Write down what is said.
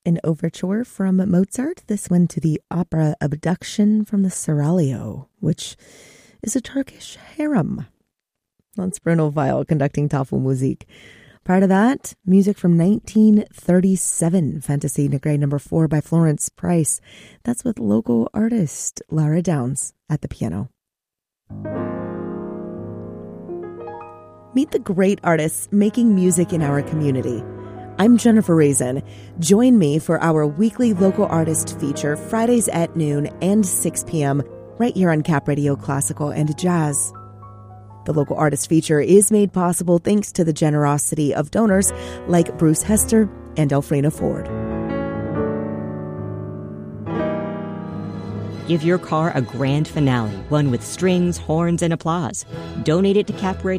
an overture from Mozart, this one to the opera Abduction from the Seraglio, which is a Turkish harem. That's Bruno Weil conducting Tafu Musik. Prior to that, music from 1937, Fantasy Negre No. 4 by Florence Price. That's with local artist Lara Downs at the piano. Meet the great artists making music in our community. I'm Jennifer Raisin. Join me for our weekly local artist feature, Fridays at noon and 6 p.m., right here on Cap Radio Classical and Jazz. The local artist feature is made possible thanks to the generosity of donors like Bruce Hester and Elfrina Ford. Give your car a grand finale, one with strings, horns, and applause. Donate it to Cap Radio.